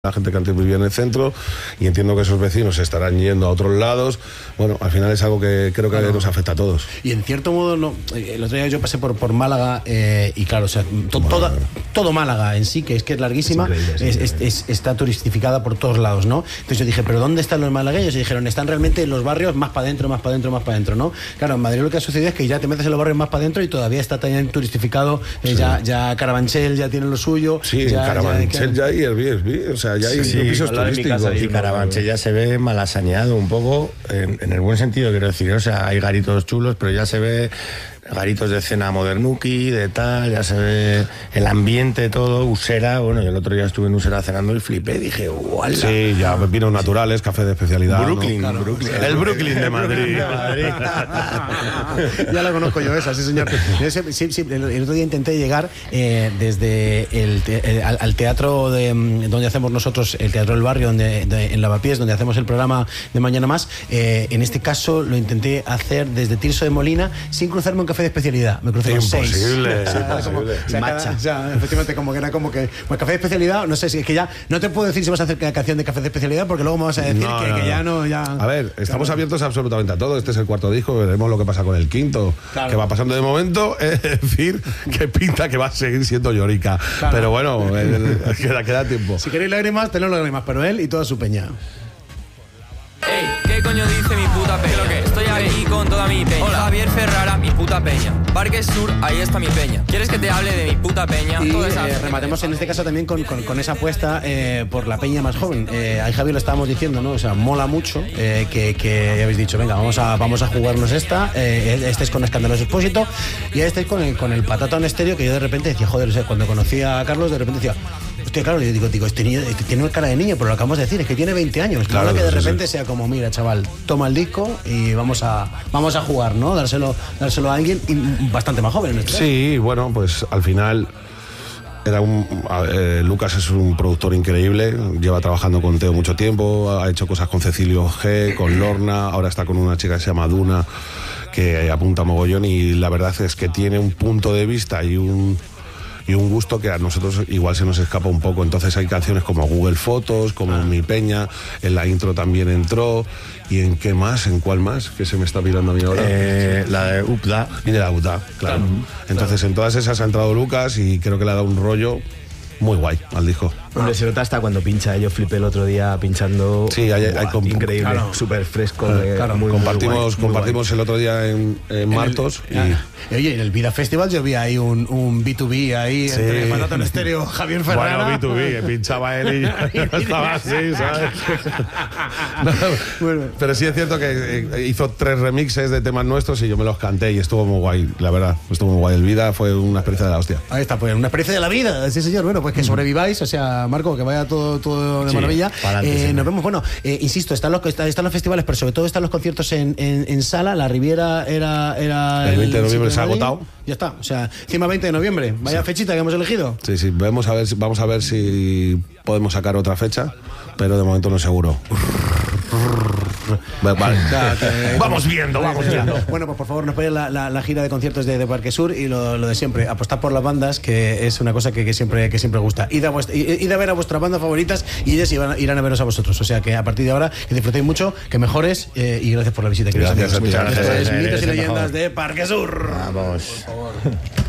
La gente que antes vivía en el centro, y entiendo que esos vecinos se estarán yendo a otros lados. Bueno, al final es algo que creo que nos afecta a todos. Y en cierto modo, no, el otro día yo pasé por Málaga y claro, o sea, todo Málaga en sí, que es larguísima, está turistificada por todos lados, ¿no? Entonces yo dije, ¿pero dónde están los malagueños? Y dijeron, están realmente en los barrios más para adentro, ¿no? Claro, en Madrid lo que ha sucedido es que ya te metes en los barrios más para adentro y todavía está también turistificado, sí. ya Carabanchel ya tiene lo suyo. Sí, en Carabanchel ya hay Airbnb, o sea, ya hay pisos turísticos. Y Carabanchel ya se ve malasañado un poco, en el buen sentido, quiero decir, o sea, hay garitos chulos, pero ya se ve garitos de cena modernuki, de tal, ya se ve el ambiente, todo, Usera. Bueno, yo el otro día estuve en Usera cenando y flipé, dije, ¡guau! Sí, ya vinos naturales, café de especialidad. Brooklyn, ¿no? Claro, Brooklyn. El Brooklyn de Madrid. Ya la conozco yo esa, sí señor. Sí, el otro día intenté llegar desde al teatro donde hacemos nosotros, el Teatro del Barrio, en Lavapiés, donde hacemos el programa de Mañana Más. En este caso lo intenté hacer desde Tirso de Molina sin cruzarme un café de especialidad. Me crucé con 6. Imposible. Matcha. Efectivamente, como que era como que pues café de especialidad, no sé si es que ya no te puedo decir si vas a hacer canción de café de especialidad porque luego me vas a decir que ya no. A ver, estamos abiertos absolutamente a todo. Este es el 4º disco, veremos lo que pasa con el 5º, que va pasando de momento, es decir, que pinta que va a seguir siendo Llorica. Claro. Pero bueno, queda tiempo. Si queréis lágrimas, tened lágrimas, pero él y toda su peña. Ey, ¿qué coño dice mi puta peña? Estoy aquí con toda mi peña. Hola. Javier Ferrara, mi puta peña. Parque Sur, ahí está mi peña. ¿Quieres que te hable de mi puta peña? Y rematemos en este caso también con esa apuesta por la peña más joven. Ahí Javier lo estábamos diciendo, ¿no? O sea, mola mucho que habéis dicho, venga, vamos a jugarnos esta. Estáis con Escandaloso Expósito y ahí estáis con el Patatón Estéreo, que yo de repente decía, joder, o sea, cuando conocí a Carlos, de repente decía, hostia, claro, yo digo, este niño tiene una cara de niño, pero lo acabamos de decir, es que tiene 20 años. Claro que de repente sea como, mira, chaval, toma el disco y vamos a jugar, ¿no? Dárselo a alguien bastante más joven. Sí, bueno, pues al final Lucas es un productor increíble, lleva trabajando con Teo mucho tiempo, ha hecho cosas con Cecilio G, con Lorna, ahora está con una chica que se llama Duna, que apunta mogollón, y la verdad es que tiene un punto de vista y un gusto que a nosotros igual se nos escapa un poco. Entonces hay canciones como Google Fotos, como Mi Peña, en la intro también entró. ¿Y en qué más? ¿En cuál más? Que se me está mirando a mí ahora. La de Upda. Y de la Upda, claro. Entonces en todas esas ha entrado Lucas y creo que le ha dado un rollo muy guay al disco. Hombre, se nota hasta cuando pincha. Yo flipé el otro día pinchando. Sí, hay increíble, claro. Súper fresco. Muy compartimos el otro día en Martos. Oye, en el Vida Festival yo vi ahí un B2B ahí, sí, entre Patatón Estéreo, Javier Ferrara. Bueno, B2B, que pinchaba él y yo estaba así, ¿sabes? Bueno. Pero sí es cierto que hizo 3 remixes de temas nuestros y yo me los canté y estuvo muy guay, la verdad. Estuvo muy guay. El Vida fue una experiencia de la hostia. Ahí está, pues una experiencia de la vida, sí señor. Bueno, pues que sobreviváis, o sea, Marco, que vaya todo de maravilla. Nos vemos, bueno, insisto, están los festivales, pero sobre todo están los conciertos en sala. La Riviera era el 20 de noviembre se ha agotado. Ya está, o sea, encima 20 de noviembre, vaya fechita que hemos elegido. Sí, vamos a ver si podemos sacar otra fecha, pero de momento no es seguro. Vale. Vamos viendo. Bueno, pues por favor, nos ponen la gira de conciertos de Parque Sur y lo de siempre, apostar por las bandas, que es una cosa que siempre gusta. Id a ver a vuestras bandas favoritas y ellas irán a veros a vosotros. O sea que a partir de ahora, que disfrutéis mucho, que mejores y gracias por la visita. Gracias. Muchas gracias. Mitos y leyendas de Parque Sur. Vamos. Por favor.